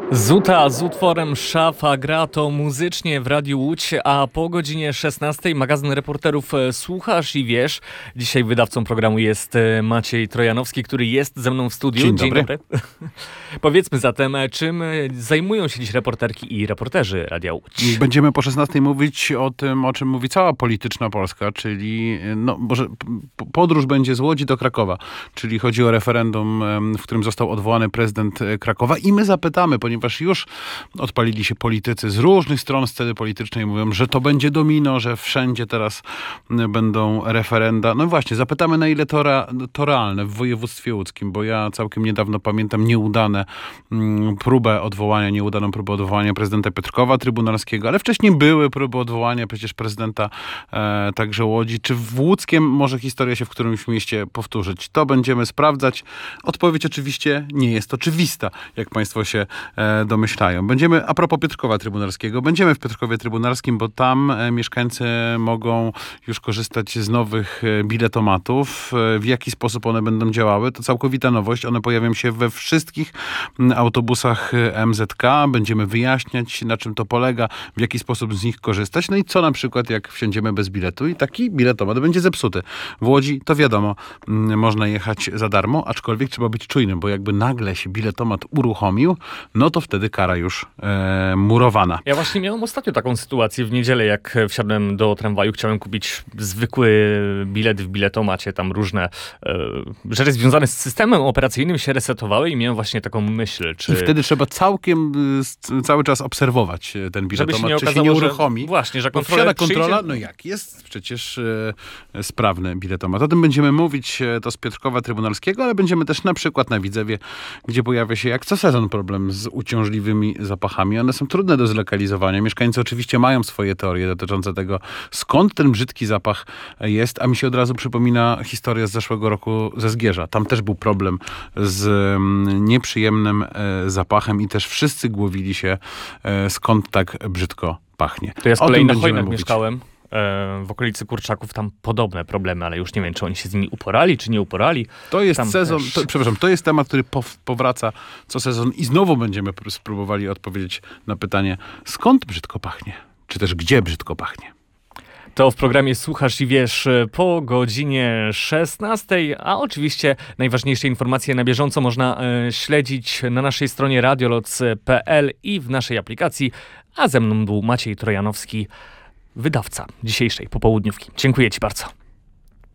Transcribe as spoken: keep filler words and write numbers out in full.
Zuta z utworem Szafa gra to muzycznie w Radiu Łódź, a po godzinie szesnastej magazyn reporterów Słuchasz i Wiesz. Dzisiaj wydawcą programu jest Maciej Trojanowski, który jest ze mną w studiu. Dzień dobry. Dzień dobry. Powiedzmy zatem, czym zajmują się dziś reporterki i reporterzy Radia Łódź? Będziemy po szesnastej mówić o tym, o czym mówi cała polityczna Polska, czyli no, może podróż będzie z Łodzi do Krakowa, czyli chodzi o referendum, w którym został odwołany prezydent Krakowa i my zapytamy, ponieważ już odpalili się politycy z różnych stron sceny politycznej, mówią, że to będzie domino, że wszędzie teraz będą referenda. No właśnie, zapytamy, na ile to, ra, to realne w województwie łódzkim, bo ja całkiem niedawno pamiętam nieudane mm, próbę odwołania, nieudaną próbę odwołania prezydenta Piotrkowa Trybunalskiego, ale wcześniej były próby odwołania przecież prezydenta e, także Łodzi. Czy w Łódzkiem może historia się w którymś mieście powtórzyć? To będziemy sprawdzać. Odpowiedź oczywiście nie jest oczywista, jak państwo się e, domyślają. Będziemy, a propos Piotrkowa Trybunalskiego, będziemy w Piotrkowie Trybunalskim, bo tam e, mieszkańcy mogą już korzystać z nowych e, biletomatów. E, w jaki sposób one będą działały? To całkowita nowość. One pojawią się we wszystkich m, autobusach M Z K. Będziemy wyjaśniać, na czym to polega, w jaki sposób z nich korzystać. No i co na przykład, jak wsiądziemy bez biletu i taki biletomat będzie zepsuty. W Łodzi to wiadomo, m, można jechać za darmo, aczkolwiek trzeba być czujnym, bo jakby nagle się biletomat uruchomił, no to wtedy kara już e, murowana. Ja właśnie miałem ostatnio taką sytuację w niedzielę, jak wsiadłem do tramwaju, chciałem kupić zwykły bilet w biletomacie, tam różne e, rzeczy związane z systemem operacyjnym się resetowały i miałem właśnie taką myśl, czy... I wtedy trzeba całkiem y, cały czas obserwować ten biletomat, się czy się nie uruchomi. Że, właśnie, że kontrola wsiada kontrola, przyjdzie... no jak jest przecież y, sprawny biletomat. O tym będziemy mówić, to z Piotrkowa Trybunalskiego, ale będziemy też na przykład na Widzewie, gdzie pojawia się jak co sezon problem z uciążliwymi zapachami. One są trudne do zlokalizowania. Mieszkańcy oczywiście mają swoje teorie dotyczące tego, skąd ten brzydki zapach jest, a mi się od razu przypomina historia z zeszłego roku ze Zgierza. Tam też był problem z mm, nieprzyjemnym e, zapachem i też wszyscy głowili się, e, skąd tak brzydko pachnie. To ja z kolei na Chojnach mieszkałem. W okolicy Kurczaków tam podobne problemy, ale już nie wiem, czy oni się z nimi uporali, czy nie uporali. To jest tam sezon, też... to, przepraszam, to jest temat, który pow, powraca co sezon i znowu będziemy spróbowali odpowiedzieć na pytanie, skąd brzydko pachnie, czy też gdzie brzydko pachnie. To w programie Słuchasz i Wiesz po godzinie szesnastej, a oczywiście najważniejsze informacje na bieżąco można e, śledzić na naszej stronie radioloc kropka p l i w naszej aplikacji, a ze mną był Maciej Trojanowski, wydawca dzisiejszej popołudniówki. Dziękuję ci bardzo.